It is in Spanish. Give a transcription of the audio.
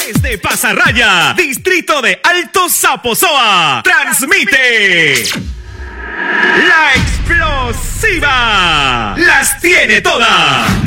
Desde Pasarraya, distrito de Alto Zaposoa, transmite La Explosiva. Las tiene todas.